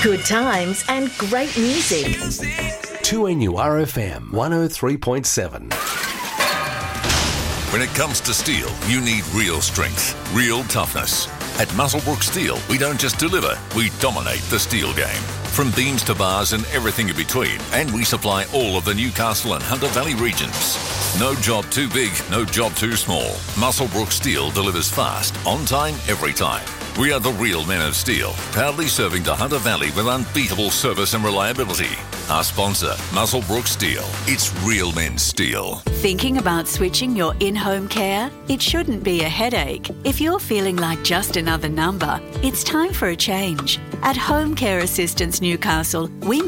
Good times and great music. 2NURFM 103.7. When it comes to steel, you need real strength, real toughness. At Muswellbrook Steel, we don't just deliver, we dominate the steel game. From beams to bars and everything in between. And we supply all of the Newcastle and Hunter Valley regions. No job too big, no job too small. Muswellbrook Steel delivers fast, on time, every time. We are the real men of steel, proudly serving the Hunter Valley with unbeatable service and reliability. Our sponsor, Muswellbrook Steel. It's real men's steel. Thinking about switching your in-home care? It shouldn't be a headache. If you're feeling like just another number, it's time for a change. At Home Care Assistance Newcastle, we